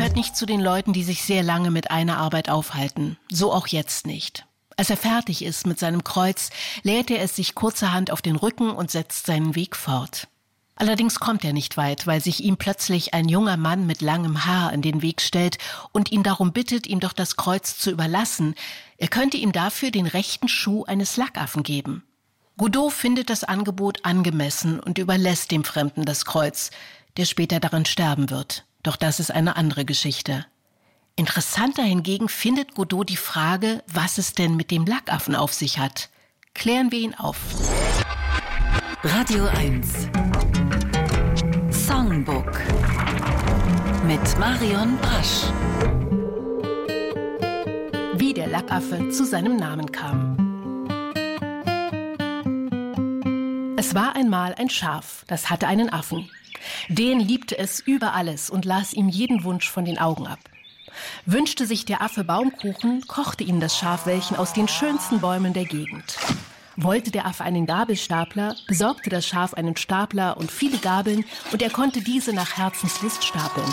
gehört nicht zu den Leuten, die sich sehr lange mit einer Arbeit aufhalten. So auch jetzt nicht. Als er fertig ist mit seinem Kreuz, lädt er es sich kurzerhand auf den Rücken und setzt seinen Weg fort. Allerdings kommt er nicht weit, weil sich ihm plötzlich ein junger Mann mit langem Haar in den Weg stellt und ihn darum bittet, ihm doch das Kreuz zu überlassen. Er könnte ihm dafür den rechten Schuh eines Lackaffen geben. Godot findet das Angebot angemessen und überlässt dem Fremden das Kreuz, der später daran sterben wird. Doch das ist eine andere Geschichte. Interessanter hingegen findet Godot die Frage, was es denn mit dem Lackaffen auf sich hat. Klären wir ihn auf. Radio 1 Songbook mit Marion Brasch. Wie der Lackaffe zu seinem Namen kam. Es war einmal ein Schaf, das hatte einen Affen. Den liebte es über alles und las ihm jeden Wunsch von den Augen ab. Wünschte sich der Affe Baumkuchen, kochte ihm das Schaf welchen aus den schönsten Bäumen der Gegend. Wollte der Affe einen Gabelstapler, besorgte das Schaf einen Stapler und viele Gabeln und er konnte diese nach Herzenslust stapeln.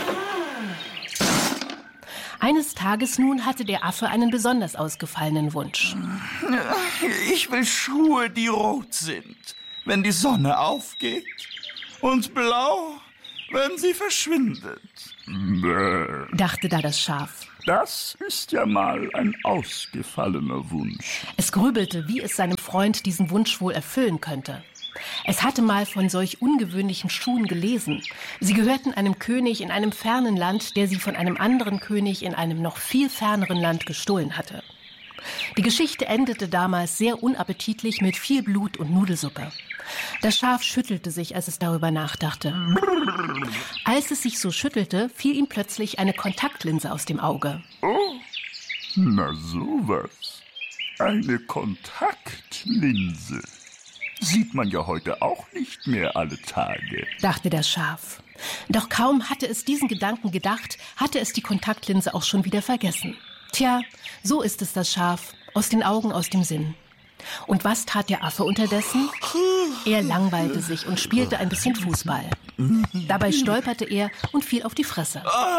Eines Tages nun hatte der Affe einen besonders ausgefallenen Wunsch. Ich will Schuhe, die rot sind, wenn die Sonne aufgeht, und blau, wenn sie verschwindet. Dachte da das Schaf. Das ist ja mal ein ausgefallener Wunsch. Es grübelte, wie es seinem Freund diesen Wunsch wohl erfüllen könnte. Es hatte mal von solch ungewöhnlichen Schuhen gelesen. Sie gehörten einem König in einem fernen Land, der sie von einem anderen König in einem noch viel ferneren Land gestohlen hatte. Die Geschichte endete damals sehr unappetitlich mit viel Blut und Nudelsuppe. Das Schaf schüttelte sich, als es darüber nachdachte. Als es sich so schüttelte, fiel ihm plötzlich eine Kontaktlinse aus dem Auge. Oh, na sowas. Eine Kontaktlinse. Sieht man ja heute auch nicht mehr alle Tage, dachte das Schaf. Doch kaum hatte es diesen Gedanken gedacht, hatte es die Kontaktlinse auch schon wieder vergessen. Tja, so ist es das Schaf, aus den Augen, aus dem Sinn. Und was tat der Affe unterdessen? Er langweilte sich und spielte ein bisschen Fußball. Dabei stolperte er und fiel auf die Fresse.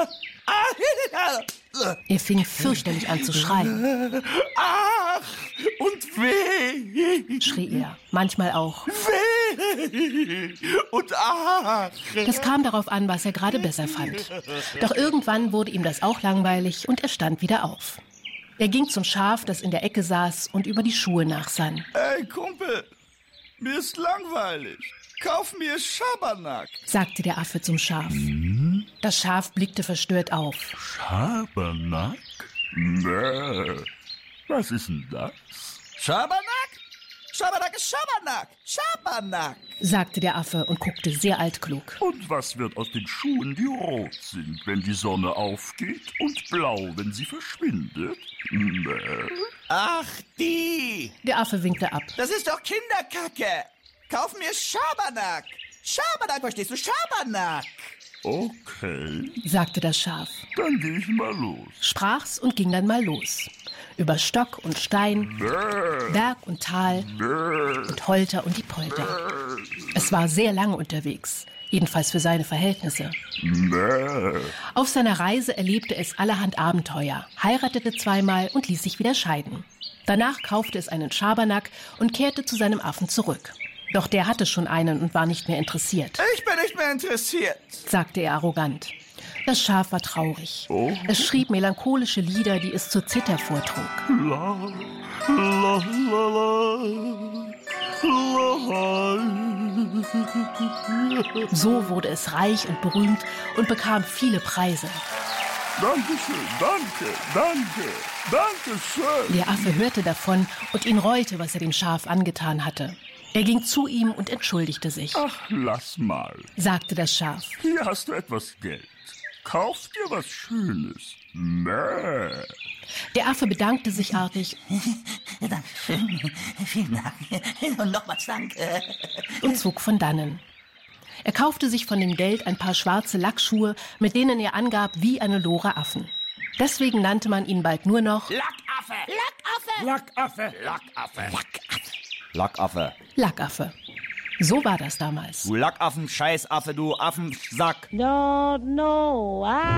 Er fing fürchterlich an zu schreien. Ach, und weh, schrie er, manchmal auch. weh und ach. Das kam darauf an, was er gerade besser fand. Doch irgendwann wurde ihm das auch langweilig und er stand wieder auf. Er ging zum Schaf, das in der Ecke saß und über die Schuhe nachsann. Ey, Kumpel, mir ist langweilig. Kauf mir Schabernack, sagte der Affe zum Schaf. Das Schaf blickte verstört auf. Schabernack? Nee. Was ist denn das? Schabernack? Schabernack ist Schabernack. Schabernack, sagte der Affe und guckte sehr altklug. Und was wird aus den Schuhen, die rot sind, wenn die Sonne aufgeht, und blau, wenn sie verschwindet? Nee. Ach, die. Der Affe winkte ab. Das ist doch Kinderkacke. Kauf mir Schabernack. Schabernack, verstehst du? Schabernack. Okay, sagte das Schaf. dann geh ich mal los. Sprach's und ging dann mal los. Über Stock und Stein, Berg und Tal und Holter und die Polter. Es war sehr lange unterwegs, jedenfalls für seine Verhältnisse. Auf seiner Reise erlebte es allerhand Abenteuer, heiratete zweimal und ließ sich wieder scheiden. Danach kaufte es einen Schabernack und kehrte zu seinem Affen zurück. Doch der hatte schon einen und war nicht mehr interessiert. Ich bin nicht mehr interessiert, sagte er arrogant. Das Schaf war traurig. Es schrieb melancholische Lieder, die es zur Zither vortrug. La, la, la, la, la. So wurde es reich und berühmt und bekam viele Preise. Dankeschön, danke schön. Der Affe hörte davon und ihn reute, was er dem Schaf angetan hatte. Er ging zu ihm und entschuldigte sich. Ach, lass mal. Sagte das Schaf. Hier hast du etwas Geld. Kauf dir was Schönes. Mäh. Der Affe bedankte sich artig. Dankeschön, vielen Dank. Und nochmals danke. Und zog von dannen. Er kaufte sich von dem Geld ein paar schwarze Lackschuhe, mit denen er angab wie eine Lore Affen. Deswegen nannte man ihn bald nur noch Lackaffe. Lackaffe. Lackaffe. Lackaffe. Lackaffe. Lackaffe. So war das damals. Du Lackaffen, Scheißaffe, du Affensack. Don't know why.